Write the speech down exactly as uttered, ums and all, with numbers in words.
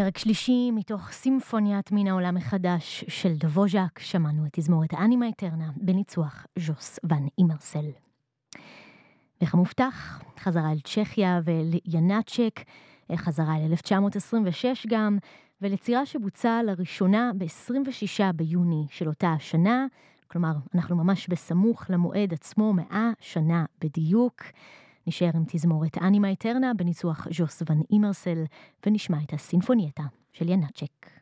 פרק שלישי מתוך סימפוניית מן העולם החדש של דבוז'ק, שמענו את תזמורת האנימה אטרנה בניצוח ז'וס ון אימרסל. וכמובטח, חזרה אל צ'כיה וליאנצ'ק, חזרה אל אלף תשע מאות עשרים ושש גם, ולצירה שבוצעה לראשונה ב-עשרים ושישה ביוני של אותה השנה, כלומר, אנחנו ממש בסמוך למועד עצמו, מאה שנה בדיוק. נשאר עם תזמורת האנימה אטרנה בניצוח ז'וס ון אימרסל, ונשמע את הסינפונייטה של יאנצ'ק.